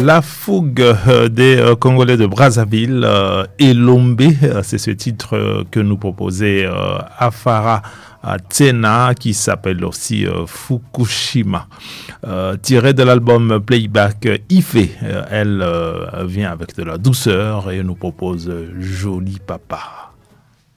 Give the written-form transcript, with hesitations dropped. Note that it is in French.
La fougue des Congolais de Brazzaville et Lombe, c'est ce titre que nous proposait Afara Tsena, qui s'appelle aussi Fukushima, tiré de l'album Playback Ife. Elle vient avec de la douceur et nous propose Joli Papa.